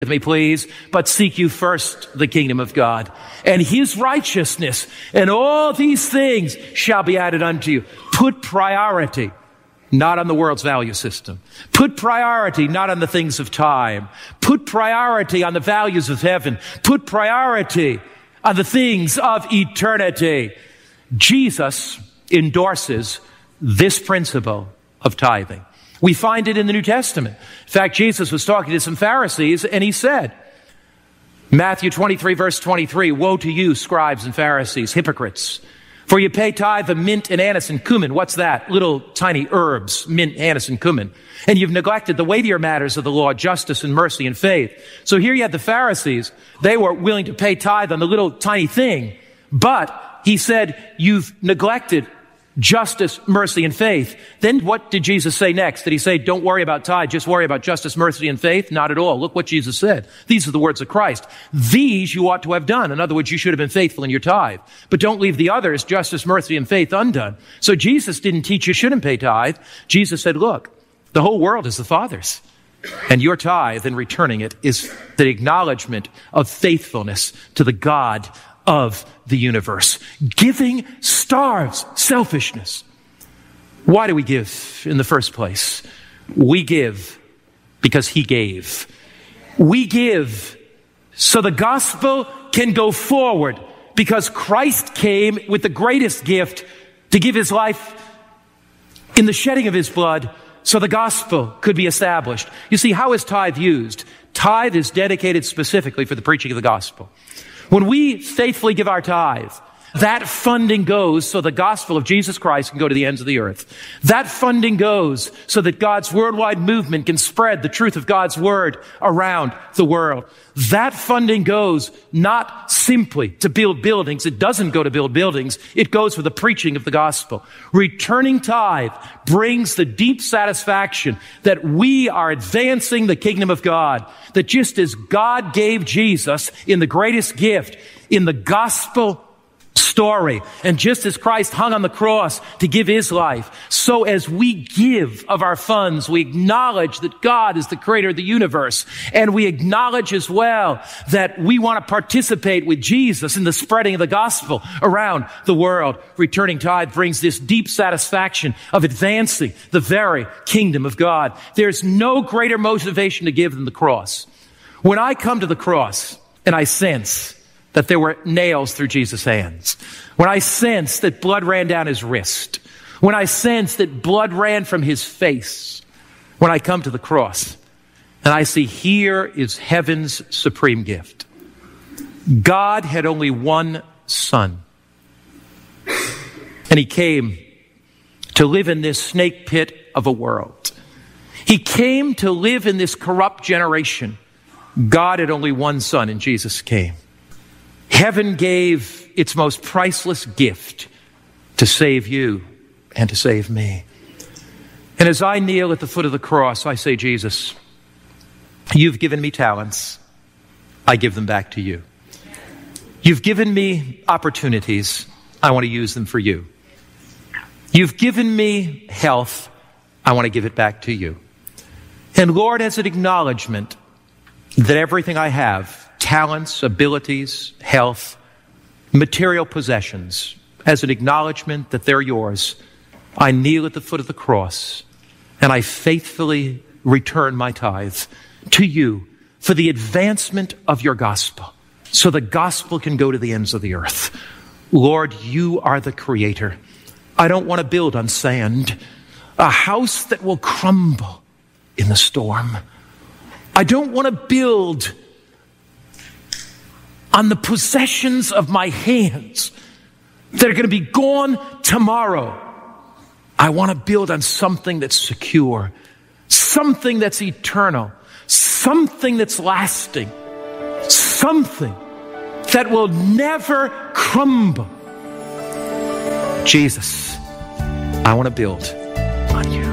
with me, please, but seek you first the kingdom of God and his righteousness, and all these things shall be added unto you. Put priority not on the world's value system. Put priority not on the things of time. Put priority on the values of heaven. Put priority on the things of eternity. Jesus endorses this principle of tithing. We find it in the New Testament. In fact, Jesus was talking to some Pharisees, and he said, Matthew 23, verse 23, "Woe to you, scribes and Pharisees, hypocrites! For you pay tithe of mint and anise and cumin." What's that? Little tiny herbs, mint, anise, and cumin. "And you've neglected the weightier matters of the law, justice and mercy and faith." So here you have the Pharisees. They were willing to pay tithe on the little tiny thing. But he said, you've neglected justice, mercy, and faith. Then what did Jesus say next? Did he say, don't worry about tithe, just worry about justice, mercy, and faith? Not at all. Look what Jesus said. These are the words of Christ. These you ought to have done. In other words, you should have been faithful in your tithe. But don't leave the others, justice, mercy, and faith, undone. So Jesus didn't teach you shouldn't pay tithe. Jesus said, look, the whole world is the Father's. And your tithe in returning it is the acknowledgement of faithfulness to the God of the universe. Giving starves selfishness. Why do we give in the first place? We give because he gave. We give so the gospel can go forward, because Christ came with the greatest gift to give his life in the shedding of his blood so the gospel could be established. You see, how is tithe used? Tithe is dedicated specifically for the preaching of the gospel. When we faithfully give our tithe, that funding goes so the gospel of Jesus Christ can go to the ends of the earth. That funding goes so that God's worldwide movement can spread the truth of God's word around the world. That funding goes not simply to build buildings. It doesn't go to build buildings. It goes for the preaching of the gospel. Returning tithe brings the deep satisfaction that we are advancing the kingdom of God. That just as God gave Jesus in the greatest gift, in the gospel story, and just as Christ hung on the cross to give his life, so as we give of our funds, we acknowledge that God is the creator of the universe, and we acknowledge as well that we want to participate with Jesus in the spreading of the gospel around the world. Returning tithe brings this deep satisfaction of advancing the very kingdom of God. There's no greater motivation to give than the cross. When I come to the cross and I sense that there were nails through Jesus' hands, when I sense that blood ran down his wrist, when I sense that blood ran from his face, when I come to the cross and I see here is heaven's supreme gift. God had only one son, and he came to live in this snake pit of a world. He came to live in this corrupt generation. God had only one son, and Jesus came. Heaven gave its most priceless gift to save you and to save me. And as I kneel at the foot of the cross, I say, Jesus, you've given me talents. I give them back to you. You've given me opportunities. I want to use them for you. You've given me health. I want to give it back to you. And Lord, as an acknowledgement that everything I have, talents, abilities, health, material possessions, as an acknowledgement that they're yours, I kneel at the foot of the cross and I faithfully return my tithe to you for the advancement of your gospel, so the gospel can go to the ends of the earth. Lord, you are the creator. I don't want to build on sand, a house that will crumble in the storm. I don't want to build on the possessions of my hands that are going to be gone tomorrow. I want to build on something that's secure, something that's eternal, something that's lasting, something that will never crumble. Jesus, I want to build on you.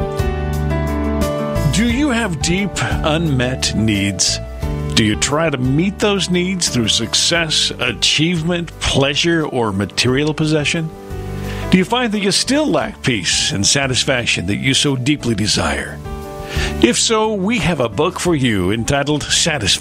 Do you have deep, unmet needs? Do you try to meet those needs through success, achievement, pleasure, or material possession? Do you find that you still lack peace and satisfaction that you so deeply desire? If so, we have a book for you entitled Satisfied.